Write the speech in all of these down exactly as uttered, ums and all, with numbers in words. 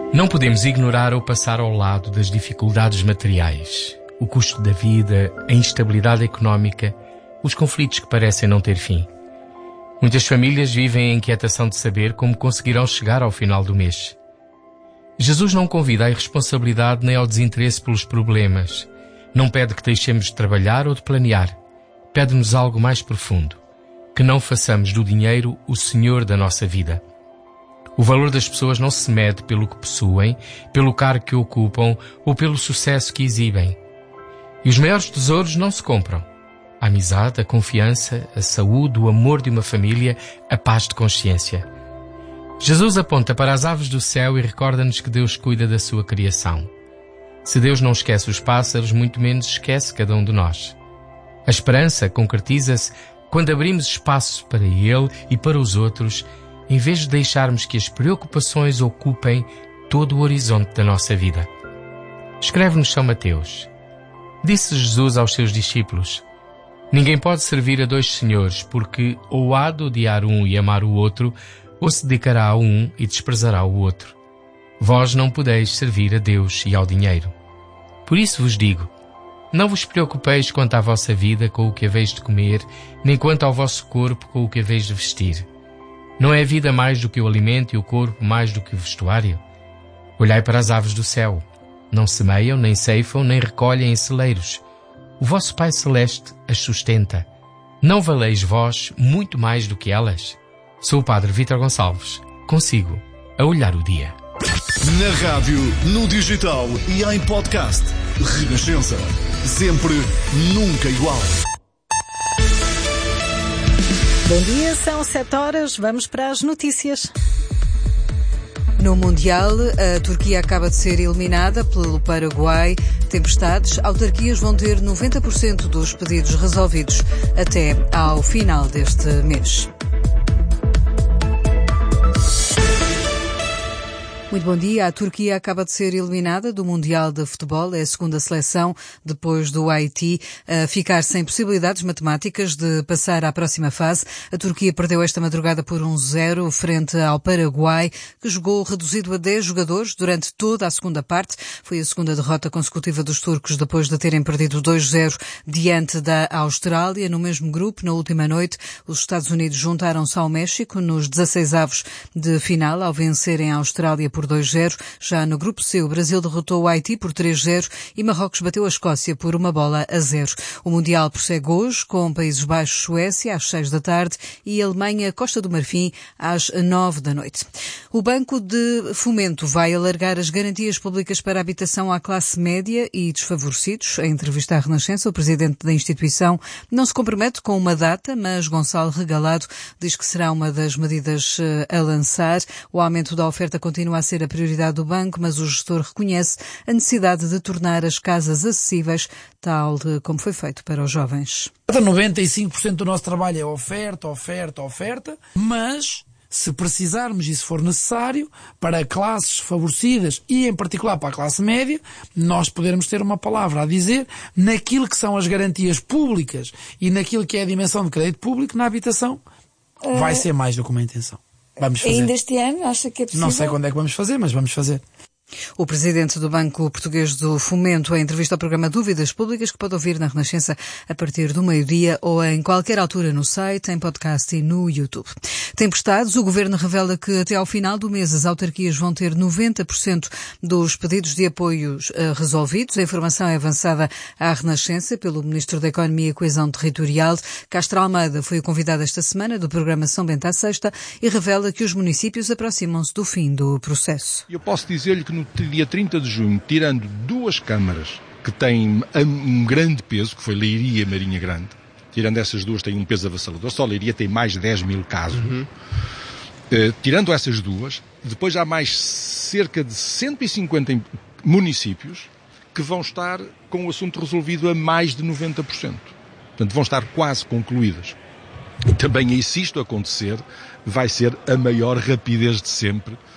Não podemos ignorar ou passar ao lado das dificuldades materiais, o custo da vida, a instabilidade económica, os conflitos que parecem não ter fim. Muitas famílias vivem a inquietação de saber como conseguirão chegar ao final do mês. Jesus não convida à irresponsabilidade nem ao desinteresse pelos problemas. Não pede que deixemos de trabalhar ou de planear. Pede-nos algo mais profundo, que não façamos do dinheiro o senhor da nossa vida. O valor das pessoas não se mede pelo que possuem, pelo cargo que ocupam ou pelo sucesso que exibem. E os maiores tesouros não se compram. A amizade, a confiança, a saúde, o amor de uma família, a paz de consciência. Jesus aponta para as aves do céu e recorda-nos que Deus cuida da sua criação. Se Deus não esquece os pássaros, muito menos esquece cada um de nós. A esperança concretiza-se quando abrimos espaço para Ele e para os outros, em vez de deixarmos que as preocupações ocupem todo o horizonte da nossa vida. Escreve-nos São Mateus. Disse Jesus aos seus discípulos: ninguém pode servir a dois senhores, porque ou há de odiar um e amar o outro, ou se dedicará a um e desprezará o outro. Vós não podeis servir a Deus e ao dinheiro. Por isso vos digo, não vos preocupeis quanto à vossa vida com o que haveis de comer, nem quanto ao vosso corpo com o que haveis de vestir. Não é a vida mais do que o alimento e o corpo mais do que o vestuário? Olhai para as aves do céu. Não semeiam, nem ceifam, nem recolhem em celeiros. O vosso Pai Celeste as sustenta. Não valeis vós muito mais do que elas? Sou o Padre Vítor Gonçalves. Consigo a olhar o dia. Na rádio, no digital e em podcast. Renascença. Sempre, nunca igual. Bom dia, são sete horas, vamos para as notícias. No Mundial, a Turquia acaba de ser eliminada pelo Paraguai. Tempestades, autarquias vão ter noventa por cento dos pedidos resolvidos até ao final deste mês. Muito bom dia. A Turquia acaba de ser eliminada do Mundial de Futebol. É a segunda seleção, depois do Haiti, a ficar sem possibilidades matemáticas de passar à próxima fase. A Turquia perdeu esta madrugada por um zero frente ao Paraguai, que jogou reduzido a dez jogadores durante toda a segunda parte. Foi a segunda derrota consecutiva dos turcos depois de terem perdido dois zero diante da Austrália. No mesmo grupo, na última noite, os Estados Unidos juntaram-se ao México nos dezasseisavos de final ao vencerem a Austrália por dois zero. Já no grupo C, o Brasil derrotou o Haiti por três zero e Marrocos bateu a Escócia por uma bola a zero. O Mundial prossegue hoje com Países Baixos, Suécia às seis da tarde e Alemanha, Costa do Marfim às nove da noite. O Banco de Fomento vai alargar as garantias públicas para a habitação à classe média e desfavorecidos. Em entrevista à Renascença, o presidente da instituição não se compromete com uma data, mas Gonçalo Regalado diz que será uma das medidas a lançar. O aumento da oferta continua a ser a prioridade do banco, mas o gestor reconhece a necessidade de tornar as casas acessíveis, tal como foi feito para os jovens. noventa e cinco por cento do nosso trabalho é oferta, oferta, oferta, mas se precisarmos e se for necessário, para classes favorecidas e em particular para a classe média, nós podermos ter uma palavra a dizer naquilo que são as garantias públicas e naquilo que é a dimensão de crédito público na habitação, vai ser mais do que uma intenção. Vamos fazer. Ainda este ano, acha que é possível? Não sei quando é que vamos fazer, mas vamos fazer. O presidente do Banco Português do Fomento, em entrevista ao programa Dúvidas Públicas, que pode ouvir na Renascença a partir do meio-dia ou em qualquer altura no site, em podcast e no YouTube. Tempestades, o Governo revela que até ao final do mês as autarquias vão ter noventa por cento dos pedidos de apoios uh, resolvidos. A informação é avançada à Renascença pelo Ministro da Economia e Coesão Territorial. Castro Almeida foi o convidado esta semana do programa São Bento à Sexta e revela que os municípios aproximam-se do fim do processo. Eu posso dizer-lhe que no dia trinta de junho, tirando duas câmaras que têm um grande peso, que foi Leiria e Marinha Grande, tirando essas duas têm um peso avassalador, só Leiria tem mais de dez mil casos, uhum. uh, tirando essas duas, depois há mais cerca de cento e cinquenta municípios que vão estar com o assunto resolvido a mais de noventa por cento. Portanto, vão estar quase concluídas. Também aí, se isto acontecer, vai ser a maior rapidez de sempre,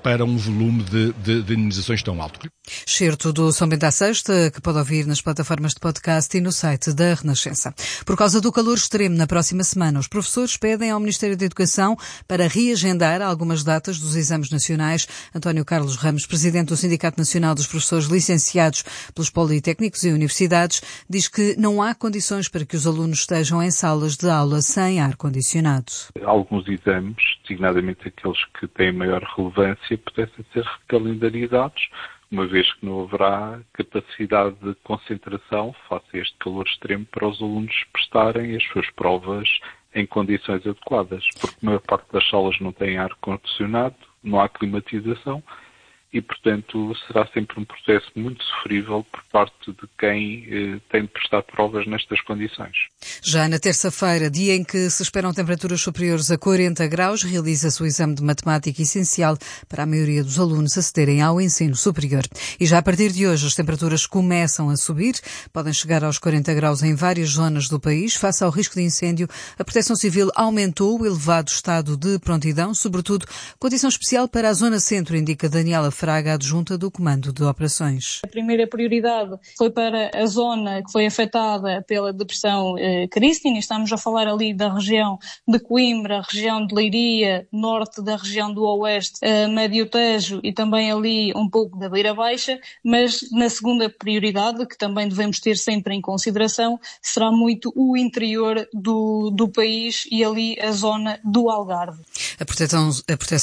para um volume de, de, de indenizações tão alto. Certo do São Bento à Sexta, que pode ouvir nas plataformas de podcast e no site da Renascença. Por causa do calor extremo na próxima semana, os professores pedem ao Ministério da Educação para reagendar algumas datas dos exames nacionais. António Carlos Ramos, presidente do Sindicato Nacional dos Professores Licenciados pelos Politécnicos e Universidades, diz que não há condições para que os alunos estejam em salas de aula sem ar-condicionado. Alguns exames, designadamente aqueles que têm maior relevância, pudessem ser recalendarizados, uma vez que não haverá capacidade de concentração face a este calor extremo para os alunos prestarem as suas provas em condições adequadas, porque a maior parte das salas não tem ar-condicionado, não há climatização e, portanto, será sempre um processo muito sofrível por parte de quem eh, tem de prestar provas nestas condições. Já na terça-feira, dia em que se esperam temperaturas superiores a quarenta graus, realiza-se o exame de matemática essencial para a maioria dos alunos acederem ao ensino superior. E já a partir de hoje as temperaturas começam a subir, podem chegar aos quarenta graus em várias zonas do país. Face ao risco de incêndio, a Proteção Civil aumentou o elevado estado de prontidão, sobretudo condição especial para a Zona Centro, indica Daniela Fraga, adjunta do Comando de Operações. A primeira prioridade foi para a zona que foi afetada pela depressão eh, Christine. Estamos a falar ali da região de Coimbra, região de Leiria, norte da região do Oeste, eh, Médio Tejo e também ali um pouco da Beira Baixa, mas na segunda prioridade, que também devemos ter sempre em consideração, será muito o interior do, do país e ali a zona do Algarve. A proteção, a proteção